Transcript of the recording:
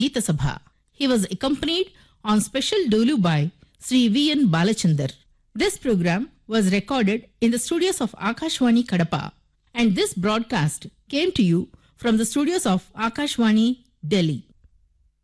Geeta Sabha. He was accompanied on special dolu by Sri V.N. Balachandar. This program was recorded in the studios of Akashwani Kadapa, and this broadcast came to you from the studios of Akashwani, Delhi.